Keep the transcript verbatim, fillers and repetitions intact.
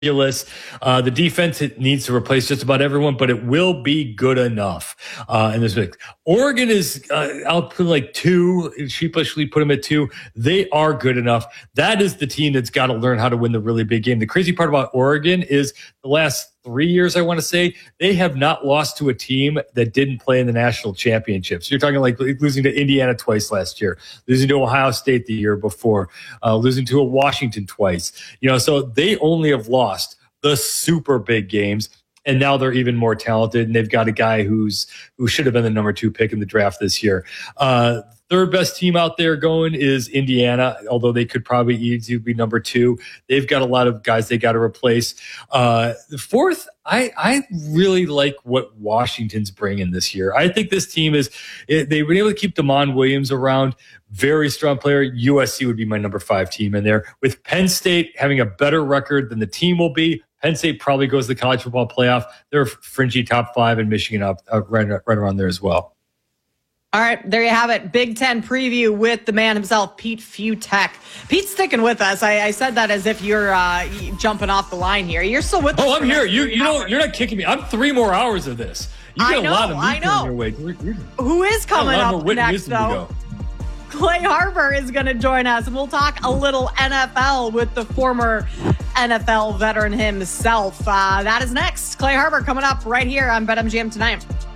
ridiculous. Uh, the defense, it needs to replace just about everyone, but it will be good enough. Uh, in this mix, Oregon is, uh, I'll put like two, sheepishly put them at two. They are good enough. That is the team that's got to learn how to win the really big game. The crazy part about Oregon is the last three years, I want to say, they have not lost to a team that didn't play in the national championships. You're talking like losing to Indiana twice last year, losing to Ohio State the year before, uh, losing to a Washington twice. You know, so they only have lost the super big games. And now they're even more talented, and they've got a guy who's who should have been the number two pick in the draft this year. Uh, third best team out there going is Indiana, although they could probably easily be number two. They've got a lot of guys they got to replace. Uh, the fourth, I, I really like what Washington's bringing this year. I think this team is they've been able to keep Damon Williams around. Very strong player. U S C would be my number five team in there, with Penn State having a better record than the team will be. Penn State probably goes to the college football playoff. They're fringy top five, and Michigan up uh, right, right around there as well. All right, there you have it. Big Ten preview with the man himself, Pete Fiutak. Pete's sticking with us. I, I said that as if you're uh, jumping off the line here. You're still with us. Oh, I'm here. You you know you're not kicking me. I'm three more hours of this. You get I know, a lot of I meat know. on your way. Who is coming up next, though? To Clay Harbor is going to join us, and we'll talk a little N F L with the former N F L veteran himself. Uh, that is next. Clay Harbor coming up right here on BetMGM Tonight.